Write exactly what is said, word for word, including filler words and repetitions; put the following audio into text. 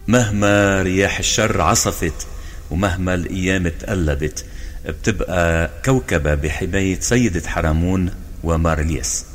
مهما رياح الشر عصفت ومهما الأيام تقلبت، بتبقى كوكبة بحماية سيدة حرمون ومار الياس.